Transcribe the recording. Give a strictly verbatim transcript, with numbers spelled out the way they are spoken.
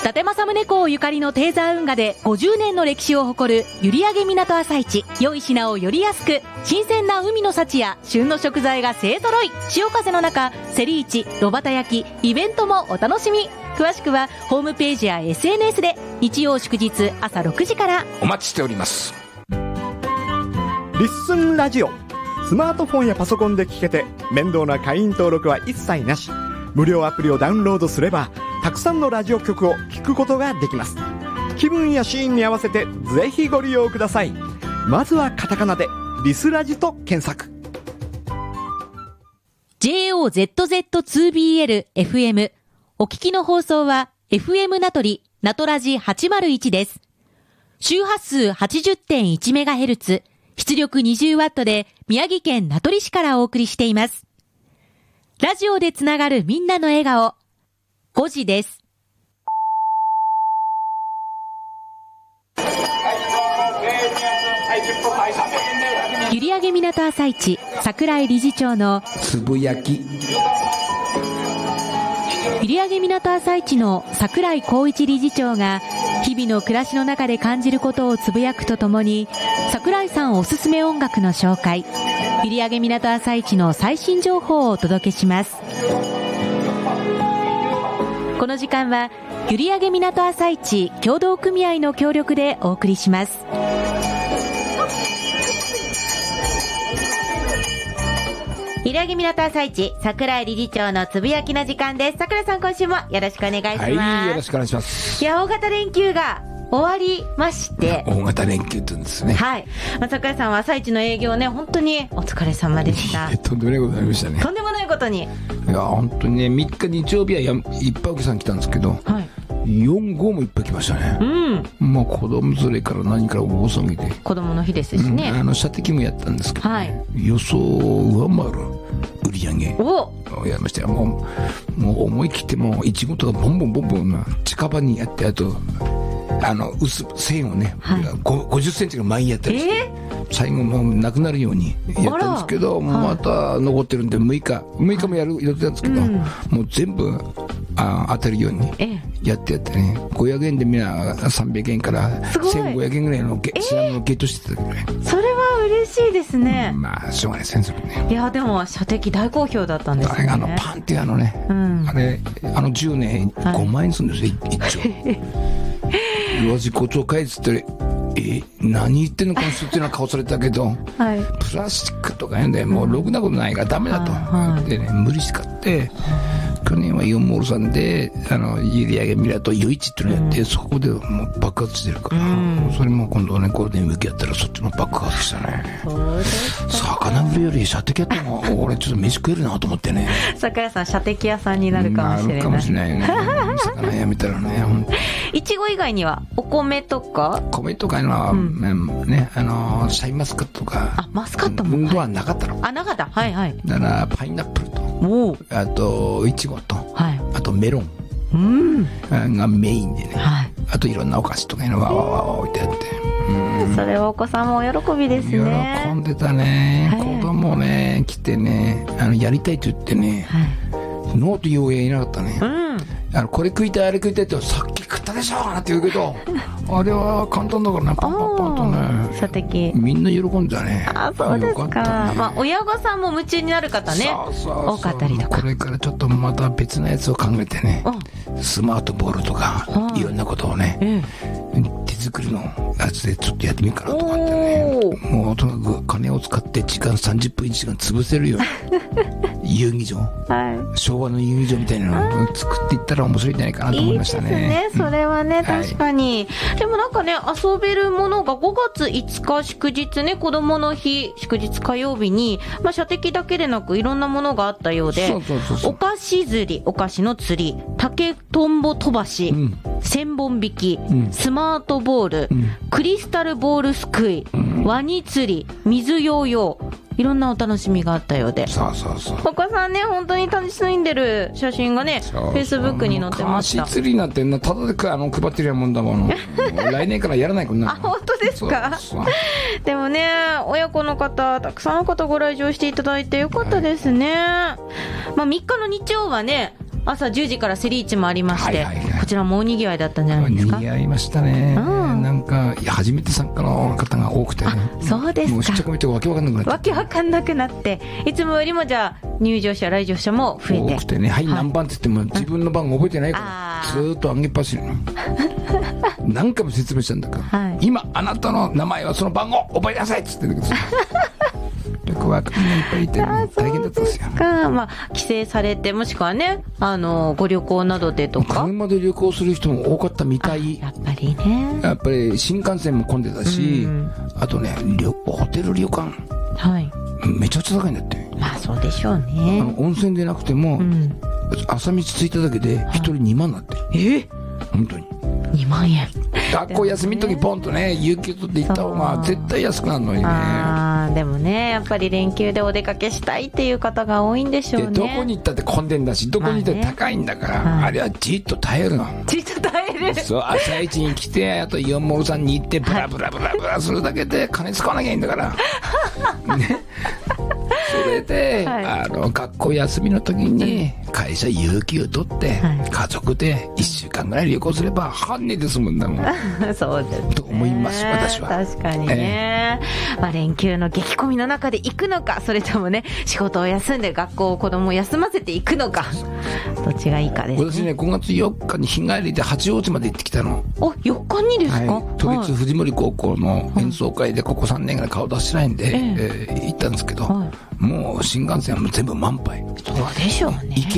達政宗公ゆかりのテーザー運河でごじゅうねんの歴史を誇る閖上港朝市。良い品をより安く、新鮮な海の幸や旬の食材が勢揃い。潮風の中、競り市、炉端焼き、イベントもお楽しみ。詳しくはホームページや エスエヌエス で。日曜祝日朝ろくじからお待ちしております。 リッスンラジオ、スマートフォンやパソコンで聞けて面倒な会員登録は一切なし。無料アプリをダウンロードすればたくさんのラジオ局を聞くことができます。気分やシーンに合わせてぜひご利用ください。まずはカタカナでリスラジと検索。 ジェイオーゼットゼットツービーエルエフエム お聞きの放送は エフエム ナトリナトラジはちまるいちです。周波数 はちじゅってんいちメガヘルツ、出力 にじゅうワット で宮城県名取市からお送りしています。ラジオでつながるみんなの笑顔、ごじです。閖上港朝市、櫻井理事長のつぶやき。 閖上港朝市の櫻井光一理事長が日々の暮らしの中で感じることをつぶやくとともに、櫻井さんおすすめ音楽の紹介、閖上港朝市の最新情報をお届けします。この時間は閖上港朝市協同組合の協力でお送りします。閖上港朝市、櫻井理事長のつぶやきの時間です。櫻井さん、今週もよろしくお願いします。 はい、よろしくお願いします。 いや、大型連休が終わりまして、 大型連休って言うんですね。 はい、まあ、櫻井さんは朝市の営業ね、本当にお疲れ様でした。 とんでもないことになりましたね。 とんでもないことに。 いや、本当にね、みっか日曜日はやいっぱいお客さん来たんですけど、はい、よん号もいっぱい来ましたね。うん。まあ子供連れから何から大騒ぎで。 子供の日ですしね。 うん、あの射的もやったんですけど、ね、はい、予想を上回る売り上げをやりましたよ。もう、もう思い切ってもういちごとかボンボンボンボンな近場にやって、あとあの薄線をね、はい、ごじゅっセンチが前にやったりして、えー、最後もうなくなるようにやったんですけど、また残ってるんでむいかむいかもやる予定なんですけど、うん、もう全部あ当たるようにやってやってね、ごひゃくえんでみんなさんびゃくえんからせんごひゃくえんぐらいのゲ、えー、品物をゲットしてたけどね。 それは嬉しいですね。 うん、まあしょうがないですね、 ね。いやでも射的大好評だったんですね。 あのパンっていうあのね、うん、あれあの銃ねごまんえんするんですよ、はい、一丁。よし、こっちを返すってえ何言ってんのかなっていうのは顔されたけど、はい、プラスチックとか言うんでもうろくなことないからダメだと、はい、でね無理しかって去年はイオンモールさんであの閖上港夜市っていうのやって、うん、そこでもう爆発してるから、うん、それも今度はねゴールデンウィークやったらそっちも爆発したね。そうですか。魚売るより射的やったのが俺ちょっと飯食えるなと思ってね。 桜井さん射的屋さんになるかもしれない。なるかもしれないね。 魚やめたらね。 いちご以外にはお米とか米とかいうのは、うん、ね、あのシャインマスカットとか、 あマスカットもはなかったの、はい、 あなかった、はいはい。 だからパイナップルとおあとイチゴと、はい、あとメロン、うん、がメインでね、はい、あといろんなお菓子とかいうのがわわわ置いてあって、 うん、それはお子さんもお喜びですね。 喜んでたね、はい、子供ね来てねあのやりたいと言ってね、はい、ノーと言う親いなかったね、うん、あのこれ食いたいあれ食いたいってさっき食ったでしょなんて言うけどあれは簡単だからね、パンパンパンとね射的みんな喜んだね。 あそうですか、ね、まあ、親御さんも夢中になる方ねそうそうそう多かったりとか、 これからちょっとまた別なやつを考えてね、スマートボールとかいろんなことをね、うん、手作りのやつでちょっとやってみるかなとかってね、もうとにかく金を使って時間さんじゅっぷんいちじかん潰せるよ遊戯場、はい、昭和の遊戯場みたいなのを作っていったら面白いんじゃないかなと思いましたね。いいですね、それはね、 うん、確かに、はい、でもなんかね遊べるものがごがついつか祝日ね、子供の日祝日火曜日に、まあ、射的だけでなくいろんなものがあったようで、そうそうそうそう、お菓子釣り、お菓子の釣り、竹とんぼ飛ばし、うん、千本引き、うん、スマートボール、うん、クリスタルボールすくい、うん、ワニ釣り、水ヨーヨー、いろんなお楽しみがあったようで、そうそうそう、お子さんね本当に楽しんでる写真がねフェイスブックに載ってました。 貸し釣りなんてなただであの配ってるようなもんだもの来年からやらないかな。 あ本当ですか。そうそうでもね親子の方たくさんの方ご来場していただいてよかったですね、はい、まあ、みっかの日曜はね朝じゅうじからセリーチもありまして、 はいはいはい、 こちらも大にぎわいだったんじゃないですか。 にぎわいましたね、うん、なんか初めて参加の方が多くて、ね、 そうですか。 もうしっちゃく見てわけわかんなくなってわけわかんなくなっていつもよりもじゃあ入場者来場者も増えて多くてね、はい、はい、何番って言っても自分の番覚えてないからずーっと上げっぱしり何回も説明したんだから、はい、今あなたの名前はその番号覚えなさいっつってんだけどよくわかんないいっぱいいて大変だったんですよ。 か、まあ、帰省されてもしくはね、あのご旅行などでとか車で旅行する人も多かったみたい。 やっぱりね、 やっぱり新幹線も混んでたし、うん、あとねホテル旅館、はい、めちゃくちゃ高いんだって。 まあそうでしょうね。 あの温泉でなくても、うん、朝道着いただけで一人にまんなって、はい、え本当ににまんえん。 学校休みの時ポンとね有給取って行った方が絶対安くなるのにね。 あでもねやっぱり連休でお出かけしたいっていう方が多いんでしょうね。 でどこに行ったって混んでんだし、どこに行ったって高いんだから、まあね、あれはじっと耐えるの。 じっと耐える。 そう朝一に来てあとイオンモールさんに行ってブラブラブラブラするだけで金使わなきゃいいんだからね。それで、はい、あの学校休みの時に会社有給取って、はい、家族でいっしゅうかんぐらい旅行すれば半値で済むんだもんそうですねと思います私は。 確かにね、えーまあ、連休の激混みの中で行くのか、それともね仕事を休んで学校を子供を休ませていくのか、どっちがいいかですね。 私ねごがつよっかに日帰りで八王子まで行ってきたの。 およっかにですか、 はい、都立藤森高校の演奏会でここさんねんぐらい顔出してないんで、えーえー、行ったんですけど、はい、もう新幹線は全部満杯。 そうでしょうね。